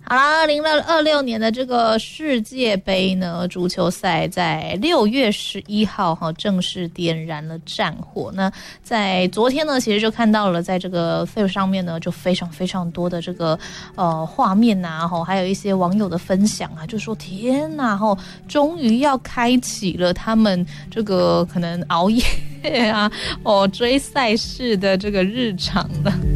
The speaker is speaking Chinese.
好啦，2026年的这个世界杯呢，足球赛在6月11号正式点燃了战火。那在昨天呢，其实就看到了在这个 Facebook 上面呢，就非常非常多的这个画面啊，还有一些网友的分享啊，就说天哪，终于要开启了他们这个可能熬夜啊追赛事的这个日常了。